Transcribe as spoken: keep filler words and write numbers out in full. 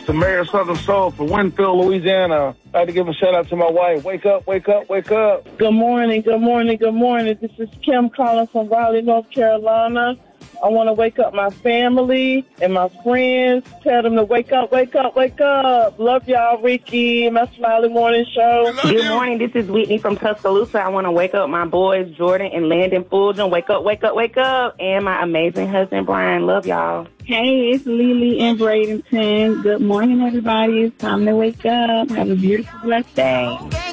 the mayor of Southern Soul for Winfield, Louisiana. I'd like to give a shout out to my wife. Wake up, wake up, wake up. Good morning, good morning, good morning. This is Kim calling from Raleigh, North Carolina. I want to wake up my family and my friends. Tell them to wake up, wake up, wake up. Love y'all, Ricky, my Smiley Morning Show. Good morning. This is Whitney from Tuscaloosa. I want to wake up my boys, Jordan and Landon Fulton. Wake up, wake up, wake up. And my amazing husband, Brian. Love y'all. Hey, it's Lily in Bradenton. Good morning, everybody. It's time to wake up. Have a beautiful, blessed day.